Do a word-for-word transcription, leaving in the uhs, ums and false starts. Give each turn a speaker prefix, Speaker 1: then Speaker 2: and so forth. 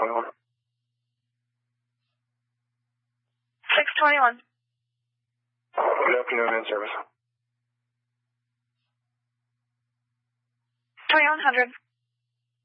Speaker 1: twenty-one.
Speaker 2: six twenty-one.
Speaker 1: Good afternoon, in service.
Speaker 2: twenty-one hundred.